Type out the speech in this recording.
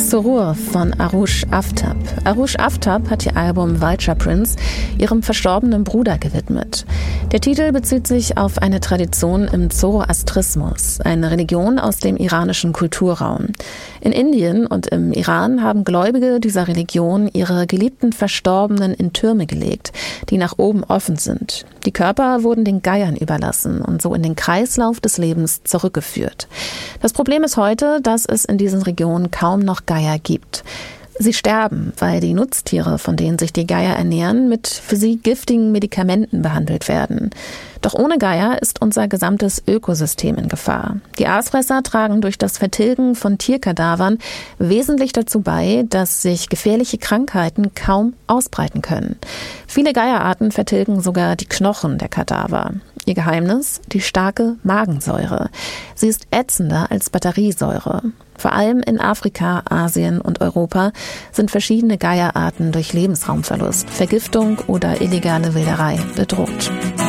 Surur von Arush Aftab. Arush Aftab hat ihr Album Vulture Prince ihrem verstorbenen Bruder gewidmet. Der Titel bezieht sich auf eine Tradition im Zoroastrismus, eine Religion aus dem iranischen Kulturraum. In Indien und im Iran haben Gläubige dieser Religion ihre geliebten Verstorbenen in Türme gelegt, die nach oben offen sind. Die Körper wurden den Geiern überlassen und so in den Kreislauf des Lebens zurückgeführt. Das Problem ist heute, dass es in diesen Regionen kaum noch Geier gibt. Sie sterben, weil die Nutztiere, von denen sich die Geier ernähren, mit für sie giftigen Medikamenten behandelt werden. Doch ohne Geier ist unser gesamtes Ökosystem in Gefahr. Die Aasfresser tragen durch das Vertilgen von Tierkadavern wesentlich dazu bei, dass sich gefährliche Krankheiten kaum ausbreiten können. Viele Geierarten vertilgen sogar die Knochen der Kadaver. Ihr Geheimnis? Die starke Magensäure. Sie ist ätzender als Batteriesäure. Vor allem in Afrika, Asien und Europa sind verschiedene Geierarten durch Lebensraumverlust, Vergiftung oder illegale Wilderei bedroht.